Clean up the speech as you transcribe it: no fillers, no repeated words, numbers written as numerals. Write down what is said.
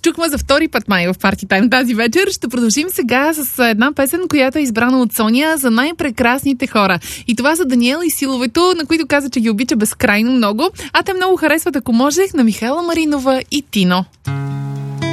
чухме за втори път май в Party Time тази вечер. Ще продължим сега с една песен, която е избрана от Соня за най-прекрасните хора. И това са Даниел и Силовето, на които каза, че ги обича безкрайно много. А те много харесват, ако можех, на Михайла Маринова и Тино.